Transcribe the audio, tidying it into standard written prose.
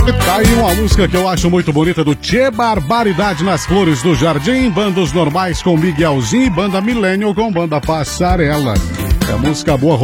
Tá aí uma música que eu acho muito bonita do Tchê Barbaridade nas Flores do Jardim, Bandos Normais com Miguelzinho e Banda Millennium com Banda Passarela. É música boa.